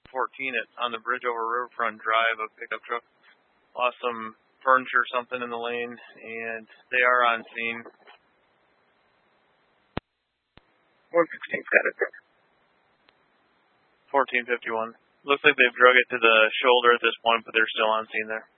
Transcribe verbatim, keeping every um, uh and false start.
fourteen at, on the bridge over Riverfront Drive. A pickup truck lost some furniture or something in the lane, and they are on scene. one sixteen's got it. fourteen fifty-one. Looks like they've drug it to the shoulder at this point, but they're still on scene there.